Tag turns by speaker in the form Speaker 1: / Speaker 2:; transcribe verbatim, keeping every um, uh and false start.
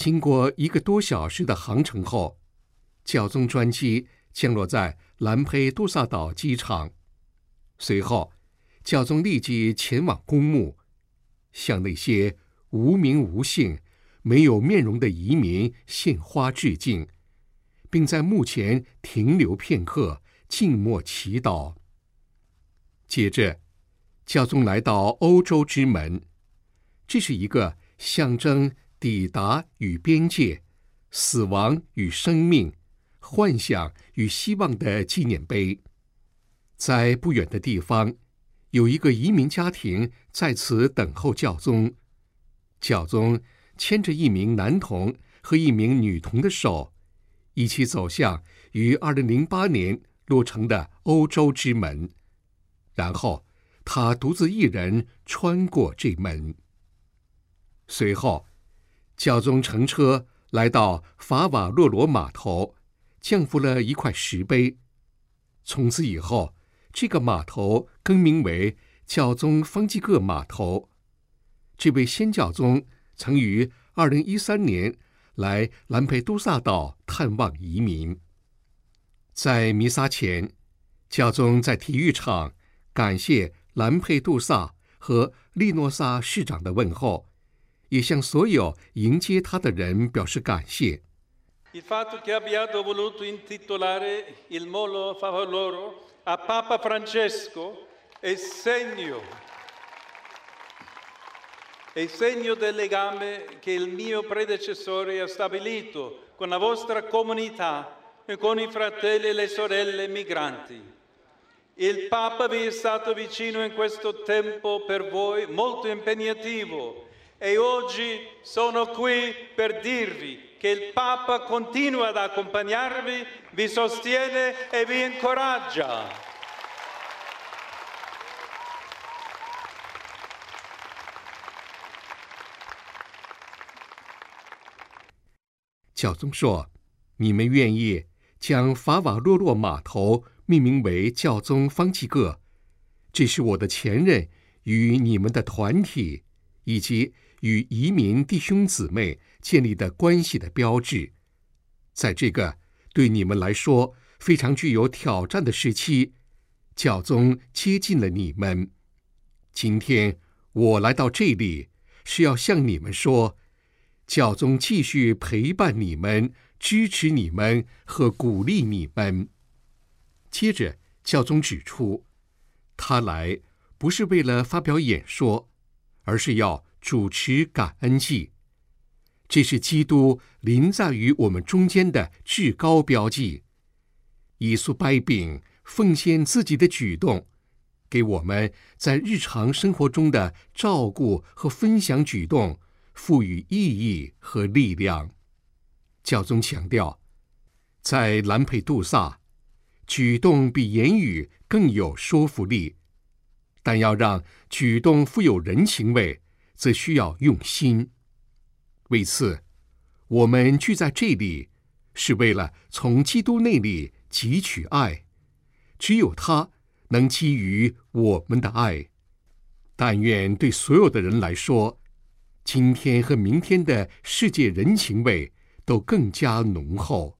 Speaker 1: 经过一个多小时的航程后，教宗专机降落在兰佩杜萨岛机场。随后，教宗立即前往公墓，向那些无名无姓、没有面容的移民献花致敬，并在墓前停留片刻，静默祈祷。接着，教宗来到欧洲之门，这是一个象征抵达与边界、死亡与生命、幻想与希望的纪念碑。在不远的地方，有一个移民家庭在此等候教宗。教宗牵着一名男童和一名女童的手，一起走向于二零零八年落成的欧洲之门，然后他独自一人穿过这门。随后，教宗乘车来到法瓦洛罗码头，降服了一块石碑。从此以后，这个码头更名为教宗方济各码头。这位先教宗曾于二零一三年来兰佩杜萨岛探望移民。在弥撒前，教宗在体育场感谢兰佩杜萨和利诺萨市长的问候，也向所有迎接他的人表示感谢。
Speaker 2: Il fatto che abbiate voluto intitolare il molo Favaloro a Papa Francesco è segno è segno del legame che il mio predecessore ha stabilito con la vostra comunità e con i fratelli e le sorelle migranti. Il Papa vi è stato vicino in questo tempo per voi molto impegnativo e oggi sono qui per dirvi che il Papa continua ad accompagnarvi, vi sostiene e vi incoraggia.
Speaker 1: 教宗说：“你们愿意将法瓦洛洛码头命名为教宗方济各，这是我的前任与你们的团体以及与移民弟兄姊妹建立的关系的标志。在这个对你们来说非常具有挑战的时期，教宗接近了你们。今天我来到这里，是要向你们说，教宗继续陪伴你们，支持你们和鼓励你们。”接着，教宗指出，他来不是为了发表演说，而是要主持感恩祭。这是基督临在于我们中间的至高标记。耶稣掰饼奉献自己的举动，给我们在日常生活中的照顾和分享举动赋予意义和力量。教宗强调，在兰佩杜萨，举动比言语更有说服力，但要让举动富有人情味，则需要用心。为此，我们聚在这里，是为了从基督那里汲取爱，只有他能给予我们的爱。但愿对所有的人来说，今天和明天的世界人情味都更加浓厚。